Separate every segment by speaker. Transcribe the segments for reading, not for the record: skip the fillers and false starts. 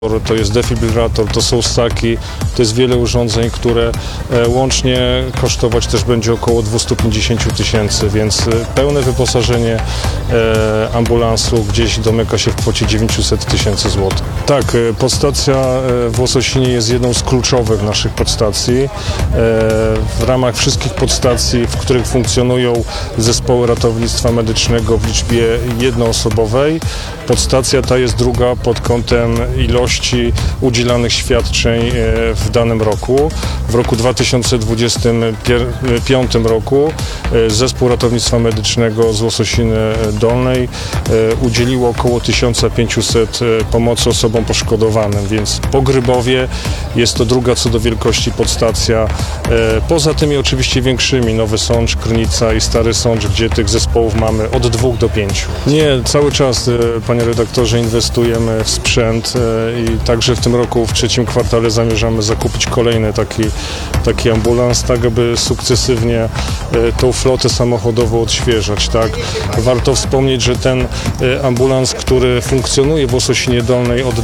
Speaker 1: To jest defibrylator, to są ssaki, to jest wiele urządzeń, które łącznie kosztować też będzie około 250 000, więc pełne wyposażenie ambulansu gdzieś domyka się w kwocie 900 000 złotych. Tak, podstacja w Łososinie jest jedną z kluczowych naszych podstacji. W ramach wszystkich podstacji, w których funkcjonują zespoły ratownictwa medycznego w liczbie jednoosobowej, podstacja ta jest druga pod kątem ilości udzielanych świadczeń w danym roku. W roku 2025 roku zespół ratownictwa medycznego z Łososiny Dolnej udzieliło około 1500 pomocy osobom poszkodowanym, więc po Grybowie jest to druga co do wielkości podstacja. Poza tymi oczywiście większymi, Nowy Sącz, Krynica i Stary Sącz, gdzie tych zespołów mamy od 2 do 5. Nie, cały czas, panie redaktorze, inwestujemy w sprzęt i także w tym roku, w trzecim kwartale zamierzamy zakupić kolejny taki ambulans, tak aby sukcesywnie tą flotę samochodową odświeżać. Tak. Warto wspomnieć, że ten ambulans, który funkcjonuje w Łososinie Dolnej od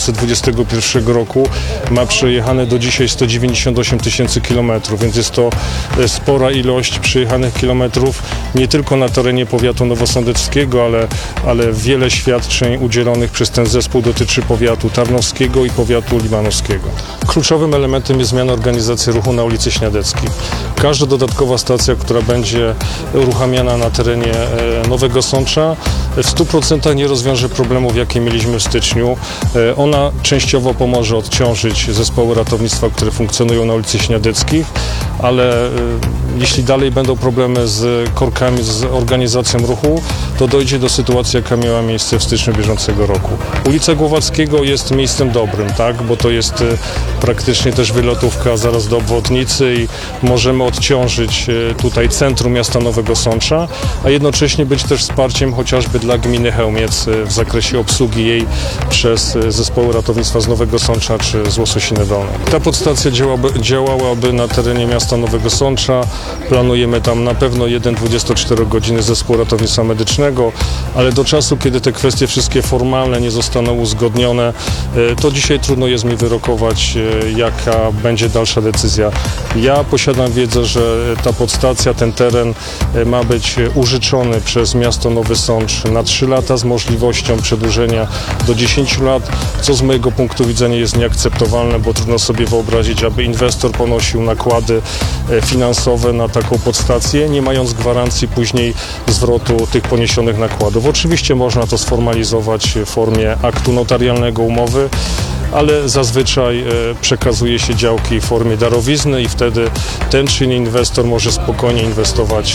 Speaker 1: 2021 roku, ma przejechane do dzisiaj 198 000 kilometrów, więc jest to spora ilość przejechanych kilometrów nie tylko na terenie powiatu nowosądeckiego, ale wiele świadczeń udzielonych przez ten zespół dotyczy powiatu tarnowskiego i powiatu limanowskiego. Kluczowym elementem jest zmiana organizacji ruchu na ulicy Śniadeckiej. Każda dodatkowa stacja, która będzie uruchamiana na terenie Nowego Sącza, w 100% nie rozwiąże problemów, jakie mieliśmy w styczniu. Ona częściowo pomoże odciążyć zespoły ratownictwa, które funkcjonują na ulicy Śniadeckich, ale jeśli dalej będą problemy z korkami, z organizacją ruchu, to dojdzie do sytuacji, jaka miała miejsce w styczniu bieżącego roku. Ulica Głowackiego jest miejscem dobrym, tak, bo to jest praktycznie też wylotówka zaraz do obwodnicy i możemy odciążyć tutaj centrum miasta Nowego Sącza, a jednocześnie być też wsparciem chociażby dla gminy Chełmiec w zakresie obsługi jej przez zespoły ratownictwa z Nowego Sącza czy z Łososiny Dolnej. Ta podstacja działałaby na terenie miasta Nowego Sącza. Planujemy tam na pewno jeden 24-godzinny zespół ratownictwa medycznego, ale do czasu, kiedy te kwestie wszystkie formalne nie zostaną uzgodnione, to dzisiaj trudno jest mi wyrokować, jaka będzie dalsza decyzja. Ja posiadam wiedzę, że ta podstacja, ten teren ma być użyczony przez miasto Nowy Sącz na 3 lata z możliwością przedłużenia do 10 lat, co z mojego punktu widzenia jest nieakceptowalne, bo trudno sobie wyobrazić, aby inwestor ponosił nakłady finansowe na taką podstację, nie mając gwarancji później zwrotu tych poniesionych nakładów. Oczywiście można to sformalizować w formie aktu notarialnego, umowy, ale zazwyczaj przekazuje się działki w formie darowizny i wtedy ten czy inny inwestor może spokojnie inwestować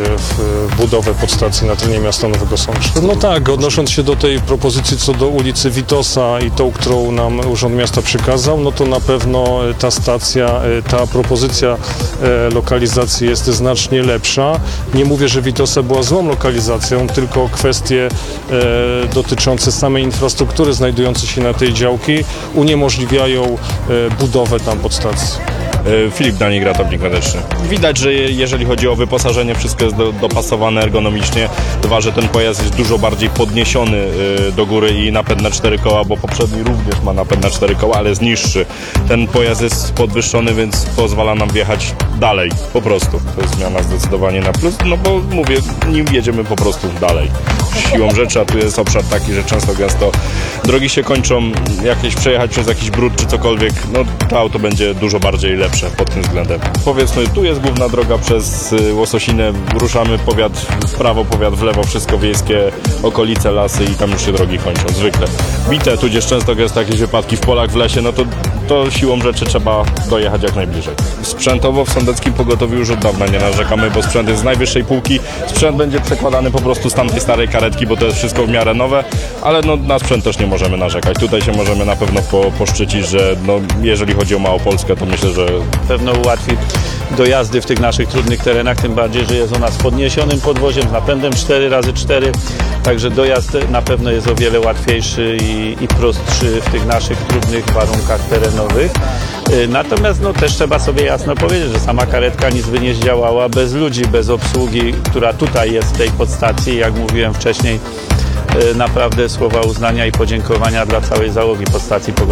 Speaker 1: w budowę podstacji na terenie miasta Nowego Sącza. No tak, odnosząc się do tej propozycji co do ulicy Witosa i tą, którą nam Urząd Miasta przekazał, no to na pewno ta stacja, ta propozycja lokalizacji jest znacznie lepsza. Nie mówię, że Witosa była złą lokalizacją, tylko kwestie dotyczące samej infrastruktury znajdującej się na tej działki uniemożliwiają budowę tam podstacji.
Speaker 2: Filip Danik, ratownik medyczny. Widać, że jeżeli chodzi o wyposażenie, wszystko jest dopasowane ergonomicznie. Dwa, że ten pojazd jest dużo bardziej podniesiony do góry i napęd na 4 koła, bo poprzedni również ma napęd na 4 koła, ale jest niższy. Ten pojazd jest podwyższony, więc pozwala nam wjechać dalej, po prostu. To jest zmiana zdecydowanie na plus, no bo mówię, nim jedziemy po prostu dalej. Siłą rzeczy, a tu jest obszar taki, że często gęsto drogi się kończą, jakieś przejechać przez jakiś brud czy cokolwiek, no to auto będzie dużo bardziej lepsze pod tym względem. Powiedzmy, tu jest główna droga przez Łososinę, ruszamy powiat w prawo, powiat w lewo, wszystko wiejskie, okolice, lasy i tam już się drogi kończą, zwykle. Bite, tudzież często jest jakieś wypadki w polach, w lesie, no to siłą rzeczy trzeba dojechać jak najbliżej. Sprzętowo w sądeckim pogotowiu już od dawna nie narzekamy, bo sprzęt jest z najwyższej półki, sprzęt będzie przekładany po prostu z tamtej starej karetki, bo to jest wszystko w miarę nowe, ale no, na sprzęt też nie możemy narzekać. Tutaj się możemy na pewno poszczycić, że no, jeżeli chodzi o Małopolskę, to myślę, że
Speaker 3: pewno ułatwi dojazdy w tych naszych trudnych terenach, tym bardziej, że jest ona z podniesionym podwoziem, z napędem 4x4, także dojazd na pewno jest o wiele łatwiejszy i prostszy w tych naszych trudnych warunkach terenowych. Natomiast no, też trzeba sobie jasno powiedzieć, że sama karetka nic by nie zdziałała bez ludzi, bez obsługi, która tutaj jest w tej podstacji. Jak mówiłem wcześniej, naprawdę słowa uznania i podziękowania dla całej załogi podstacji pogotowia.